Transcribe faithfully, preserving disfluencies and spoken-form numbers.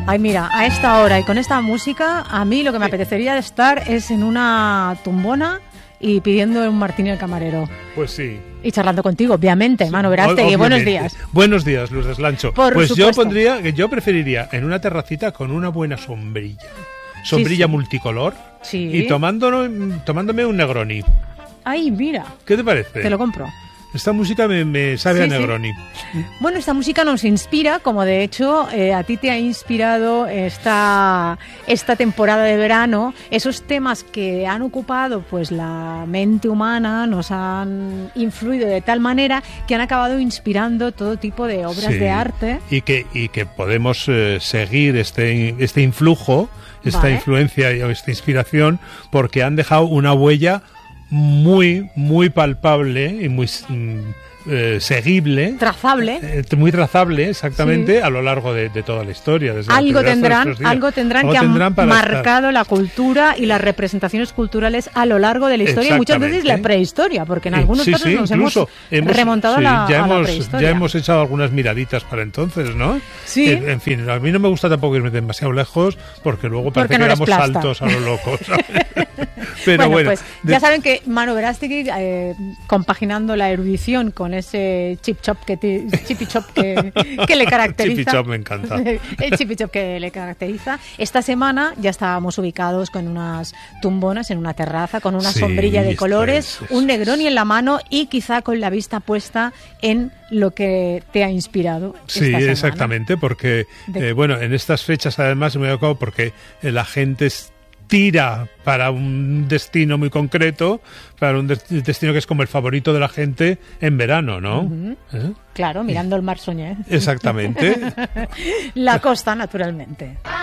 Ay, mira, a esta hora y con esta música, a mí lo que me apetecería estar es en una tumbona y pidiendo un martini al camarero. Pues sí. Y charlando contigo, obviamente, Manu Verástegui. Buenos días. Buenos días, Luz Deslancho. Por pues supuesto. yo pondría, yo preferiría en una terracita con una buena sombrilla. Sombrilla Sí, sí. multicolor. Sí. Y tomándolo, tomándome un Negroni. Ay, mira. ¿Qué te parece? Te lo compro. Esta música me, me sabe Sí, a sí. Negroni. Bueno, esta música nos inspira, como de hecho eh, a ti te ha inspirado esta, esta temporada de verano, esos temas que han ocupado pues la mente humana, nos han influido de tal manera que han acabado inspirando todo tipo de obras Sí. de arte. Y que, y que podemos eh, seguir este, este influjo, esta Vale. influencia o esta inspiración, porque han dejado una huella muy, muy palpable y muy mm, eh, seguible. Trazable. Eh, muy trazable, exactamente, Sí. a lo largo de, de toda la historia. Desde la Algo antigüedad hasta tendrán, nuestros días. algo tendrán Algo que han tendrán para estar. marcado la cultura y las representaciones culturales a lo largo de la historia y muchas veces la Exactamente. prehistoria, porque en Eh, algunos sí, casos sí, nos incluso hemos, remontado sí, a, la, ya a la hemos, prehistoria. ya hemos echado algunas miraditas para entonces, ¿no? Sí. En, en fin, a mí no me gusta tampoco irme demasiado lejos porque luego parece Porque no que eres damos plasta. saltos a lo loco, ¿sabes? Pero bueno, bueno, pues de- ya saben que Manu Verástegui, eh, compaginando la erudición con ese chip chop que ti- chippy chop que, que le caracteriza. Chippy chop me encanta. El chippy chop que le caracteriza. Esta semana ya estábamos ubicados con unas tumbonas en una terraza, con una Sí, sombrilla de esto colores, es, es, un Negroni en la mano y quizá con la vista puesta en lo que te ha inspirado. Sí, esta semana. exactamente, porque, De- eh, bueno, en estas fechas además me he tocado porque eh, la gente es- tira para un destino muy concreto, para un des- destino que es como el favorito de la gente en verano, ¿no? Ujú. ¿Eh? Claro, mirando el mar Soñé. Exactamente. La costa, naturalmente.